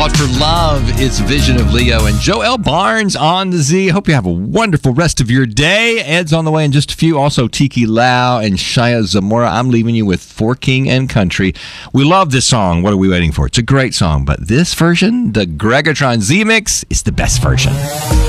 called For Love. It's Vision of Leo and Joel Barnes on the Z. Hope you have a wonderful rest of your day. Ed's on the way in just a few. Also, Tiki Lau and Shia Zamora. I'm leaving you with For King and Country. We love this song. What are we waiting for? It's a great song, but this version, the Gregatron Z Mix, is the best version.